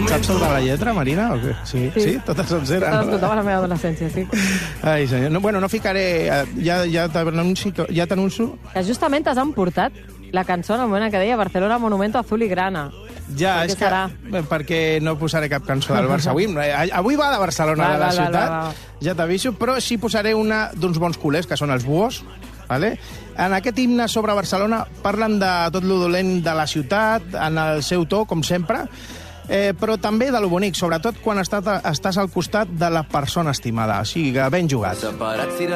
Saps tota la lletra, Marina? O què? Sí? Totes senceres. Te l'escoltava a la meva adolescència, sí. Ai, senyor. No ficaré... Ja t'anuncio. Que justament t'has emportat la cançó en el moment en què deia Barcelona Monumento Azul y Grana. Ja, és que... Perquè no posaré cap cançó del Barça avui. Avui va de Barcelona, de la ciutat. Ja t'aviso, però sí posaré una d'uns bons culers, que són els Buhos. Vale? En aquest himne sobre Barcelona parlen de tot lo dolent de la ciutat, en el seu to, com sempre, però també de lo bonic, sobretot quan estàs al costat de la persona estimada. O sigui, ben jugat.